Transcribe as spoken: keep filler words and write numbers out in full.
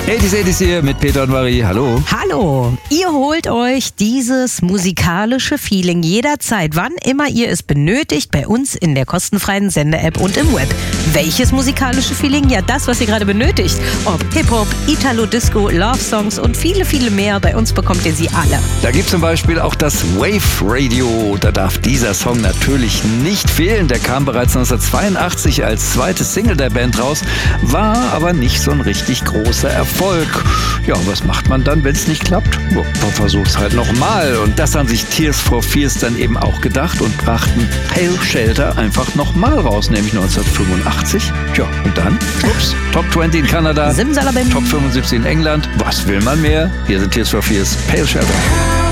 achtziger achtziger hier mit Peter und Marie. Hallo. Hallo. Ihr holt euch dieses musikalische Feeling jederzeit, wann immer ihr es benötigt, bei uns in der kostenfreien Sender-App und im Web. Welches musikalische Feeling? Ja, das, was ihr gerade benötigt. Ob Hip-Hop, Italo-Disco, Love-Songs und viele, viele mehr. Bei uns bekommt ihr sie alle. Da gibt es zum Beispiel auch das Wave Radio. Da darf dieser Song natürlich nicht fehlen. Der kam bereits neunzehnhundertzweiundachtzig als zweite Single der Band raus, war aber nicht so ein richtig großer Erfolg. Ja, was macht man dann, wenn es nicht klappt? Ja, man versucht's halt nochmal. Und das haben sich Tears for Fears dann eben auch gedacht und brachten Pale Shelter einfach nochmal raus, nämlich neunzehnhundertfünfundachtzig. Ja, und dann, ups, Top zwanzig in Kanada, Simsalabim. Top fünfundsiebzig in England. Was will man mehr? Hier sind Tears for Fears, Pale Shelter.